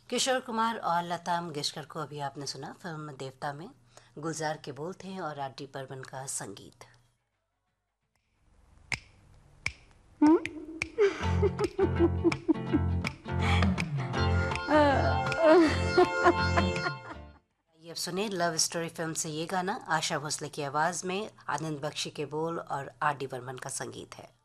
किशोर कुमार और लता मंगेशकर को अभी आपने सुना फिल्म देवता में। गुलजार के बोल थे और आर डी बर्मन का संगीत। ये अब सुने लव स्टोरी फिल्म से ये गाना। आशा भोसले की आवाज़ में, आनंद बख्शी के बोल और आर डी बर्मन का संगीत है।